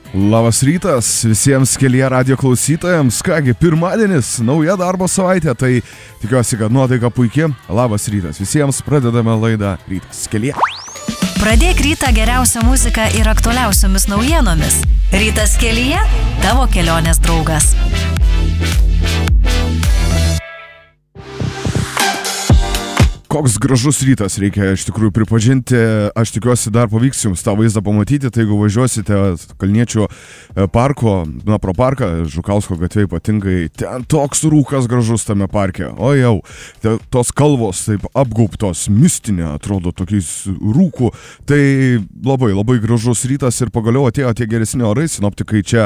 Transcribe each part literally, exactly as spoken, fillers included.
Labas rytas visiems kelyje radijo klausytojams. Kągi, pirmadienis, nauja darbo savaitė, tai tikiuosi, kad nuotaika puikia. Labas rytas visiems, pradedame laidą Rytas kelyje. Pradėk rytą geriausią muziką ir aktualiausiomis naujienomis. Rytas kelyje, tavo kelionės draugas. Koks gražus rytas, reikia iš tikrųjų pripažinti. Aš tikiuosi dar pavyks jums tą vaizdą pamatyti, tai jeigu važiuosite Kalniečio parko, na, pro parką, Žukausko gatvė ypatingai, ten toks rūkas gražus tame parke. O jau, te, tos kalvos taip apgaubtos, mistinė, atrodo, tokiais rūkų. Tai labai, labai gražus rytas ir pagaliau atėjo tie geresni orai. Sinoptikai čia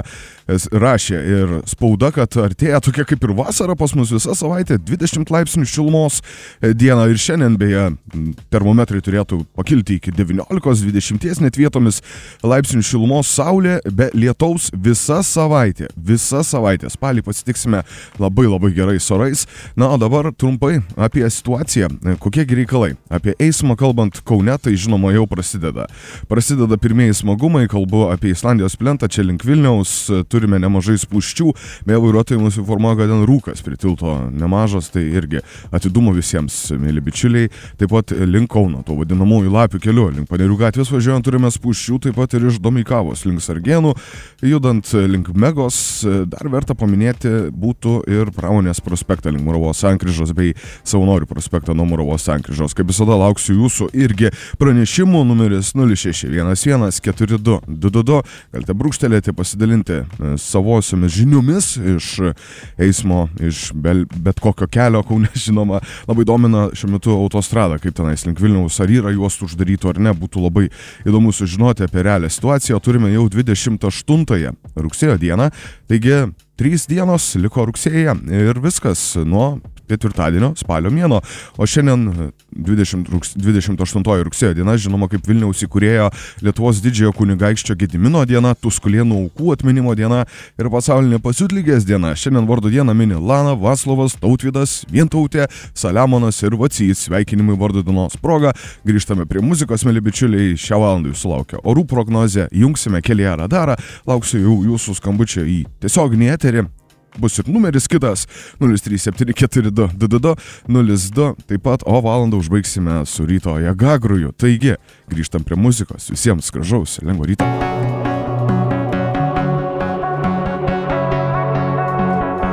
rašė ir spauda, kad artėja tokia kaip ir vasara pas mus visą savaitę, dvidešimt laipsnių šilumos dieną ir šiandien. Šiandien beje termometrai turėtų pakilti iki devyniolikos dvidešimties net vietomis laipsnių šilumos, saulė be lietaus visa savaitė. Visa savaitė. Spalį pasitiksime labai labai gerais orais. Na, o dabar trumpai apie situaciją. Kokiegi reikalai? Apie eismą kalbant Kaune, tai žinoma jau prasideda. Prasideda pirmieji smagumai, kalbu apie Islandijos plentą, čia link Vilniaus, turime nemažai spūsčių, beje vairuotojai mūsų informuoja, kad ten rūkas prie tilto nemažas, tai irgi atidumo visiems, mėly bičiuliai. Taip pat link Kauno, to vadinamųjų Lapių keliu, link Panerių gatvės važiuojant turime spūsčių, taip pat ir iš Domeikavos link Sargėnų, judant link Megos, dar verta paminėti būtų ir Pramonės prospektą link Muravos sankryžos bei Savanorių prospektą nuo Muravos sankryžos. Kaip visada lauksiu jūsų irgi pranešimų, numeris nulis šeši vienas vienas keturi du du du du, galite brūkštelėti, pasidalinti savosiomis žiniomis iš eismo, iš bet kokio kelio Kaune, žinoma, labai domina šiuo metu autostrada, kaip tenais link Vilniaus, ar yra juostų uždarytų ar ne, būtų labai įdomu sužinoti apie realią situaciją. Turime jau dvidešimt aštuntąją rugsėjo dieną, taigi trys dienos liko rugsėje ir viskas nuo ketvirtadienio spalio mėnuo, o šiandien dvidešimt aštuntoji rugsėjo diena, žinoma kaip Vilniaus įkūrėjo Lietuvos didžiojo kunigaikščio Gedimino diena, Tuskulėnų aukų atminimo diena ir pasaulinė pasiutlygės diena. Šiandien vardo dieną mini Lana, Vaclovas, Tautvydas, Vientautė, Saliamonas ir Vacys. Sveikinimai vardo dienos proga. Grįžtame prie muzikos, mėly bičiuliai, šią valandą jūsų laukia orų prognozė, jungsime kelyje radarą, lauksiu jau jūsų skambučio į tiesioginį eterį. Bus ir numeris kitas nulis trys septyni keturi du du du du nulis du, taip pat, o valandą užbaigsime su ryto Jagagruju. Taigi, grįžtam prie muzikos, visiems gražaus ir lengvo ryto.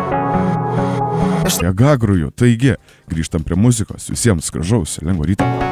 Jagagruju, taigi, grįžtam prie muzikos, visiems gražaus ir lengvo ryto.